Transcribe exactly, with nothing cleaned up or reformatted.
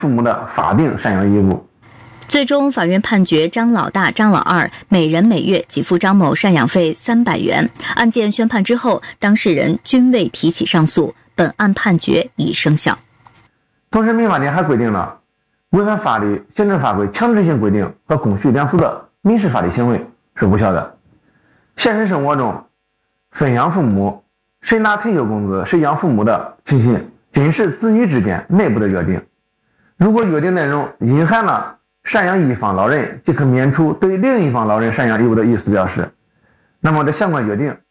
父母的法定赡养义务。 最终，法院判决张老大、张老二每人每月给付张某赡养费三百元。案件宣判之后，当事人均未提起上诉，本案判决已生效。 同时，民法典还规定了违反法律、行政法规强制性规定和公序良俗的民事法律行为是无效的。现实生活中，分养父母、谁拿退休工资、谁养父母的情形，均是子女之间内部的约定。如果约定内容隐含了赡养一方老人即可免除对另一方老人赡养义务的意思表示，那么这相关约定